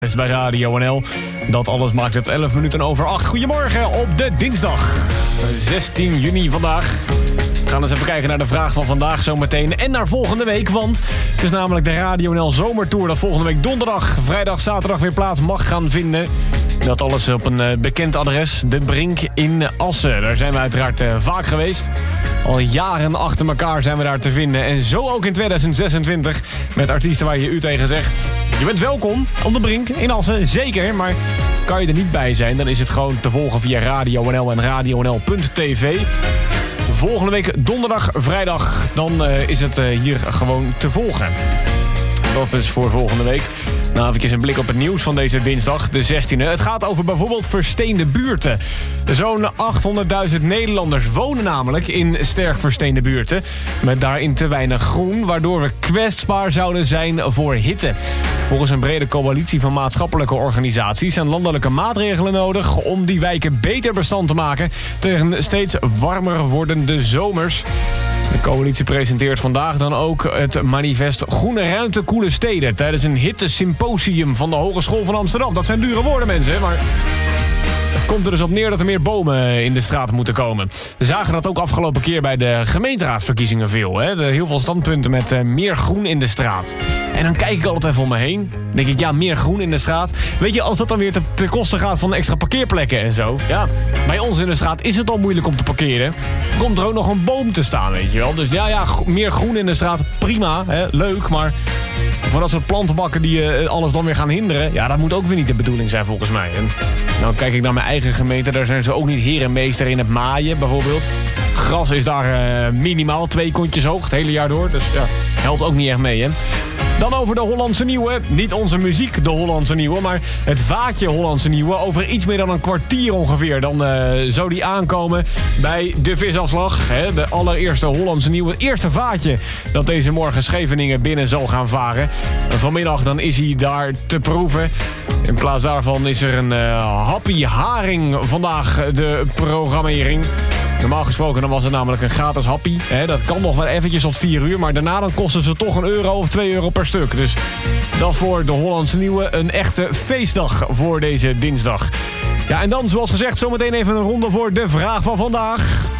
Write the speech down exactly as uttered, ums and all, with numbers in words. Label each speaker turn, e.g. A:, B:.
A: Is bij Radio N L. Dat alles maakt het elf minuten over acht. Goedemorgen op de dinsdag. zestien juni vandaag. We gaan eens even kijken naar de vraag van vandaag zometeen. En naar volgende week, want het is namelijk de Radio N L Zomertour... dat volgende week donderdag, vrijdag, zaterdag weer plaats mag gaan vinden. Dat alles op een uh, bekend adres, De Brink in Assen. Daar zijn we uiteraard uh, vaak geweest. Al jaren achter elkaar zijn we daar te vinden. En zo ook in tweeduizend zesentwintig met artiesten waar je u tegen zegt... je bent welkom op De Brink in Assen, zeker. Maar kan je er niet bij zijn, dan is het gewoon te volgen via Radio N L en radio n l punt t v. Volgende week donderdag, vrijdag, dan uh, is het uh, hier gewoon te volgen. Dat is voor volgende week. Nou, even een blik op het nieuws van deze dinsdag, de zestiende. Het gaat over bijvoorbeeld versteende buurten. Zo'n achthonderdduizend Nederlanders wonen namelijk in sterk versteende buurten. Met daarin te weinig groen, waardoor we kwetsbaar zouden zijn voor hitte. Volgens een brede coalitie van maatschappelijke organisaties zijn landelijke maatregelen nodig om die wijken beter bestand te maken tegen steeds warmer wordende zomers. De coalitie presenteert vandaag dan ook het manifest Groene Ruimte, Koele Steden tijdens een hittesymposium van de Hogeschool van Amsterdam. Dat zijn dure woorden, mensen, maar het komt er dus op neer dat er meer bomen in de straat moeten komen. We zagen dat ook afgelopen keer bij de gemeenteraadsverkiezingen veel. Hè? De, heel veel standpunten met uh, meer groen in de straat. En dan kijk ik altijd even om me heen. Dan denk ik, ja, meer groen in de straat. Weet je, als dat dan weer te, te kosten gaat van extra parkeerplekken en zo. Ja, bij ons in de straat is het al moeilijk om te parkeren. Komt er ook nog een boom te staan, weet je wel. Dus ja, ja, meer groen in de straat, prima, hè? Leuk, maar voor dat soort plantenbakken die uh, alles dan weer gaan hinderen, ja, dat moet ook weer niet de bedoeling zijn volgens mij. En nou kijk ik naar mijn eigen gemeente, daar zijn ze ook niet heer en meester in het maaien bijvoorbeeld. Gras is daar uh, minimaal twee kontjes hoog het hele jaar door, dus ja, helpt ook niet echt mee, hè. Dan over de Hollandse Nieuwe. Niet onze muziek, de Hollandse Nieuwe, maar het vaatje Hollandse Nieuwe. Over iets meer dan een kwartier ongeveer. Dan uh, zou die aankomen bij de visafslag. Hè, de allereerste Hollandse Nieuwe. Het eerste vaatje dat deze morgen Scheveningen binnen zal gaan varen. Vanmiddag dan is hij daar te proeven. In plaats daarvan is er een uh, happy haring vandaag de programmering. Normaal gesproken dan was het namelijk een gratis happy. Hè, dat kan nog wel eventjes tot vier uur. Maar daarna dan kosten ze toch een euro of twee euro per stuk. Dus dat voor de Hollandse Nieuwe een echte feestdag voor deze dinsdag. Ja, en dan zoals gezegd zometeen even een ronde voor de vraag van vandaag.